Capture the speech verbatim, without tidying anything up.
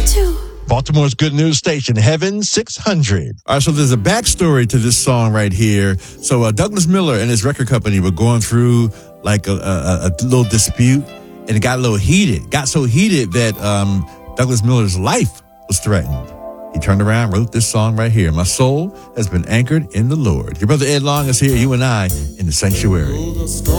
Baltimore's good news station, Heaven six hundred. All right, so there's a backstory to this song right here. So uh, Douglas Miller and his record company were going through like a, a, a little dispute, and it got a little heated. Got so heated that um, Douglas Miller's life was threatened. He turned around, wrote this song right here. My soul has been anchored in the Lord. Your brother Ed Long is here, you and I, in the sanctuary.